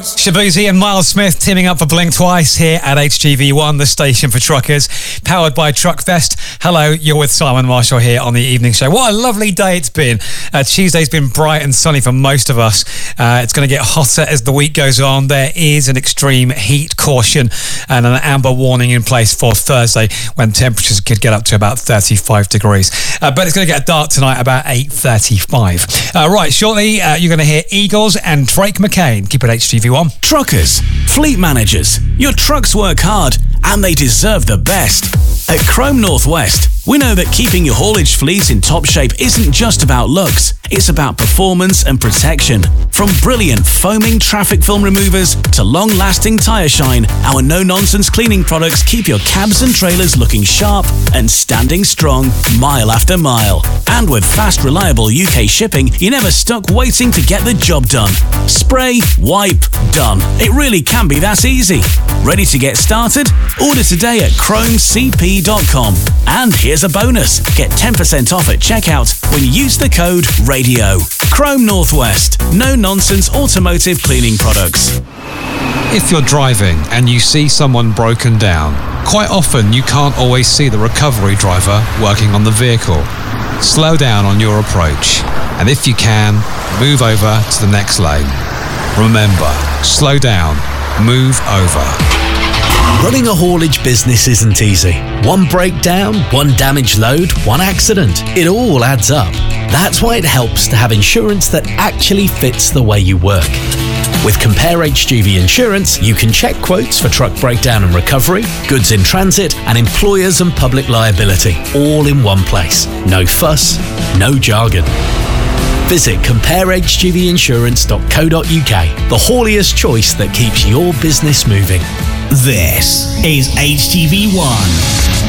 Shabuzi and Miles Smith teaming up for Blink Twice here at HGV1, the station for truckers, powered by Truckfest. Hello, you're with Simon Marshall here on the evening show. What a lovely day it's been. Tuesday's been bright and sunny for most of us. It's going to get hotter as the week goes on. There is an extreme heat caution and an amber warning in place for Thursday when temperatures could get up to about 35 degrees. But it's going to get dark tonight about 8:35. Right, shortly you're going to hear Eagles and Drake McCain. Keep it HGV1. Truckers, fleet managers, your trucks work hard and they deserve the best. At Chrome Northwest, we know that keeping your haulage fleet in top shape isn't just about looks, it's about performance and protection. From brilliant foaming traffic film removers to long-lasting tyre shine, our no-nonsense cleaning products keep your cabs and trailers looking sharp and standing strong mile after mile. And with fast, reliable UK shipping, you're never stuck waiting to get the job done. Spray, wipe, done. It really can be that easy. Ready to get started? Order today at chromecp.com. And here's a bonus. Get 10% off at checkout when you use the code RADIO. Chrome Northwest. No-nonsense automotive cleaning products. If you're driving and you see someone broken down, quite often you can't always see the recovery driver working on the vehicle. Slow down on your approach, and if you can, move over to the next lane. Remember, slow down, move over. Running a haulage business isn't easy. One breakdown, one damaged load, one accident. It all adds up. That's why it helps to have insurance that actually fits the way you work. With Compare HGV Insurance, you can check quotes for truck breakdown and recovery, goods in transit, and employers and public liability, all in one place. No fuss, no jargon. Visit comparehgvinsurance.co.uk, the hauliest choice that keeps your business moving. This is HGV1.